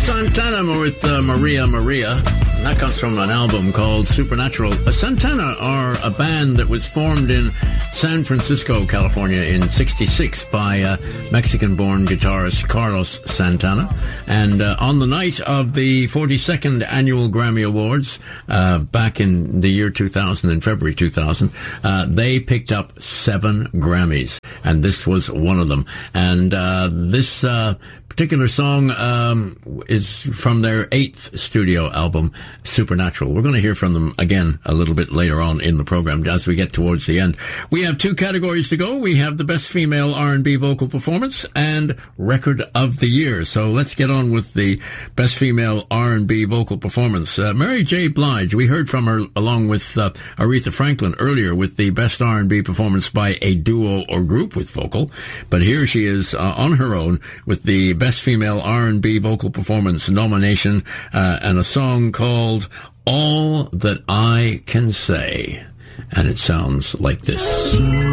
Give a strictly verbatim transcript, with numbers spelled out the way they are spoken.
Santana with uh, Maria Maria. And that comes from an album called Supernatural. Uh, Santana are a band that was formed in San Francisco, California in sixty-six by uh, Mexican-born guitarist Carlos Santana. And uh, on the night of the forty-second Annual Grammy Awards, uh, back in the year two thousand, in February two thousand, uh, they picked up seven Grammys. And this was one of them. And uh, this uh, particular song um, is from their eighth studio album, Supernatural. We're going to hear from them again a little bit later on in the program as we get towards the end. We have two categories to go. We have the Best Female R and B Vocal Performance and Record of the Year. So let's get on with the Best Female R and B Vocal Performance. Uh, Mary J. Blige, we heard from her along with uh, Aretha Franklin earlier with the Best R and B Performance by a Duo or Group with Vocal. But here she is uh, on her own with the Best Female R and B Vocal Performance nomination uh, and a song called All That I Can Say. And it sounds like this.